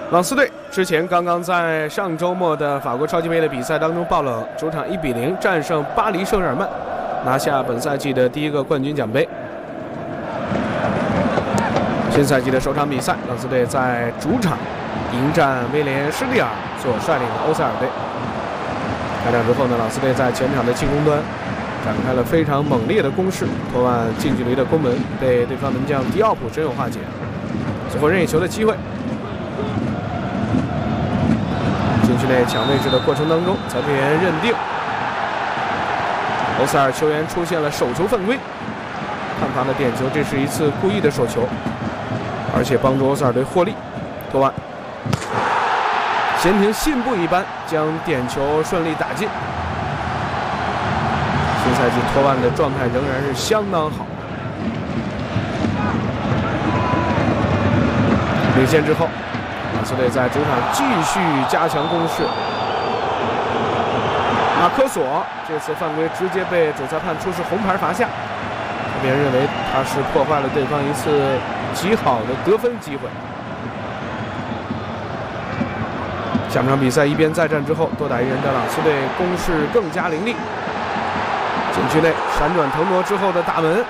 朗斯队之前刚刚在上周末的法国超级杯的比赛当中爆冷，主场1比0战胜巴黎圣日耳曼，拿下本赛季的第一个冠军奖杯。新赛季的首场比赛，朗斯队在主场迎战威廉施利尔所率领的欧塞尔队。开场之后呢，朗斯队在前场的进攻端展开了非常猛烈的攻势，投完近距离的攻门被对方门将迪奥普真有化解，最后任意球的机会。禁区内抢位置的过程当中，裁判员认定欧塞尔球员出现了手球犯规，判罚的点球，这是一次故意的手球，而且帮助欧塞尔队获利。托万闲庭信步一般将点球顺利打进。新赛季托万的状态仍然是相当好。领先之后，朗斯队在主场继续加强攻势。马科索这次犯规直接被主裁判出示红牌罚下，别人认为他是破坏了对方一次极好的得分机会。下半场比赛一边再战之后，多打一人的朗斯队攻势更加凌厉。禁区内闪转腾挪之后的大门。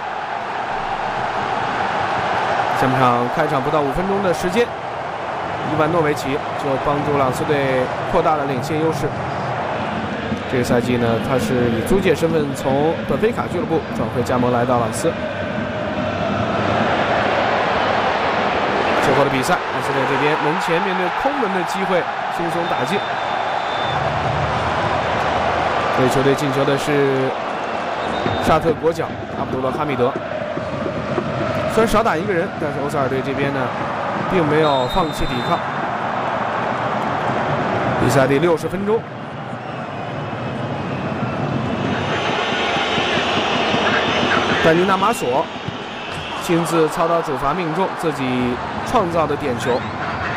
下半场开场不到5分钟的时间，伊万诺维奇就帮助朗斯队扩大了领先优势。这个赛季呢，他是以租借身份从本菲卡俱乐部转会加盟来到朗斯。最后的比赛，朗斯队这边门前面对空门的机会轻松打进。为球队进球的是沙特国脚阿卜杜勒哈密德。虽然少打一个人，但是欧塞尔队这边呢，并没有放弃抵抗。比赛第60分钟，丹尼纳马索亲自操刀主罚命中自己创造的点球。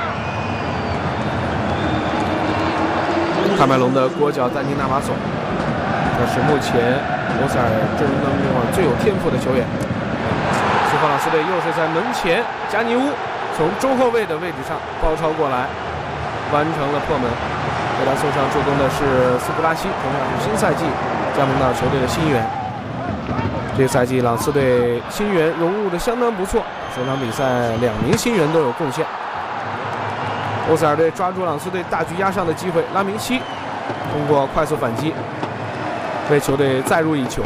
喀麦隆的国脚丹尼纳马索，他是目前欧塞尔阵容当中最有天赋的球员。随后朗斯队又是在门前，加尼乌从中后卫的位置上包抄过来，完成了破门。给他送上助攻的是斯普拉西，同样是新赛季加盟到球队的新援。这个赛季朗斯队新援融入的相当不错，首场比赛2名新援都有贡献。欧塞尔队抓住朗斯队大局压上的机会，拉明西通过快速反击为球队再入一球。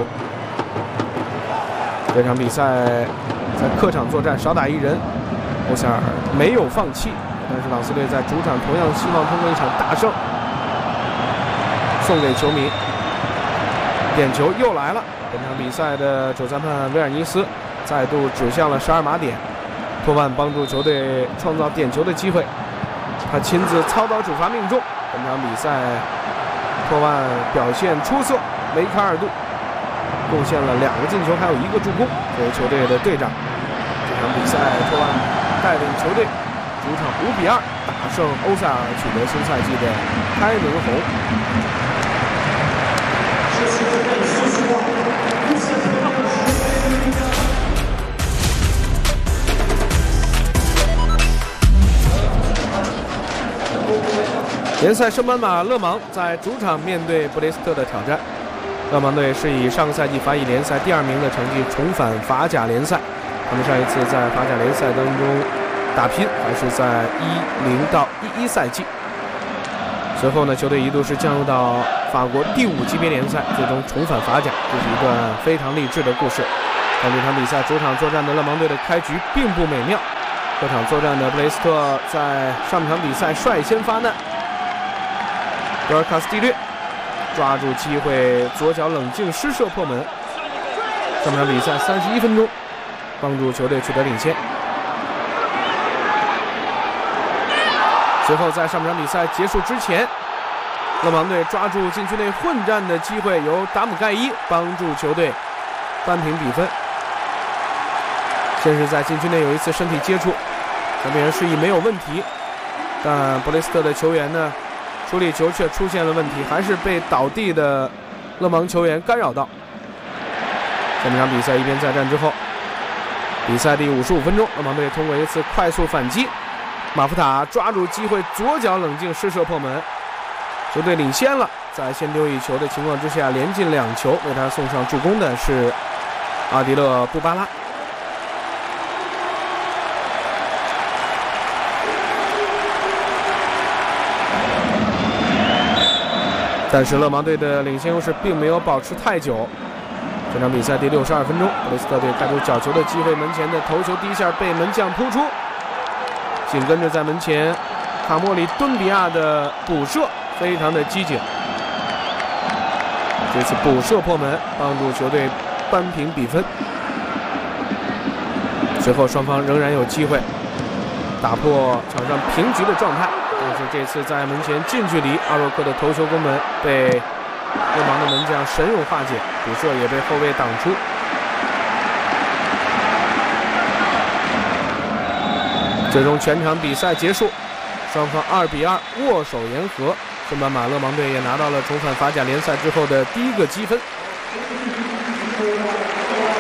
这场比赛在客场作战少打一人，欧塞尔没有放弃，但是朗斯队在主场同样希望通过一场大胜送给球迷。点球又来了，本场比赛的主裁判威尔尼斯再度指向了12码点，托万帮助球队创造点球的机会，他亲自操刀主罚命中。本场比赛托万表现出色，梅开二度，贡献了2个进球，还有1个助攻，作为球队的队长。这场比赛托万带领球队主场5比2打胜欧塞尔，取得新赛季的开门红。联赛升班马勒芒在主场面对布雷斯特的挑战。勒芒队是以上个赛季法乙联赛第2名的成绩重返法甲联赛，他们上一次在法甲联赛当中打拼还是在10到11赛季。随后呢，球队一度是降入到法国第5级别联赛，最终重返法甲，这是一段非常励志的故事。但这场比赛主场作战的勒芒队的开局并不美妙，客场作战的布雷斯特在上场比赛率先发难，德尔卡斯蒂略抓住机会左脚冷静施射破门。上场比赛31分钟，帮助球队取得领先。随后在上场比赛结束之前，勒芒队抓住禁区内混战的机会，由达姆盖伊帮助球队扳平比分。先是在禁区内有一次身体接触，裁判员示意没有问题，但布雷斯特的球员呢处理球却出现了问题，还是被倒地的勒芒球员干扰到。下半场比赛一边再战之后，比赛第55分钟，勒芒队通过一次快速反击马福塔抓住机会，左脚冷静施射破门，球队领先了。在先丢一球的情况之下，连进2球，为他送上助攻的是阿迪勒布巴拉。但是勒芒队的领先优势并没有保持太久。这场比赛第62分钟，布雷斯特队开出角球的机会，门前的头球第一下被门将扑出，紧跟着在门前卡莫里敦比亚的补射非常的机警，这次补射破门，帮助球队扳平比分。随后双方仍然有机会打破场上平局的状态，但是这次在门前近距离，阿若克的头球攻门被勒芒的门将神勇化解，补射也被后卫挡出。最终全场比赛结束，双方2比2握手言和。圣班马勒芒队也拿到了重返法甲联赛之后的第1个积分。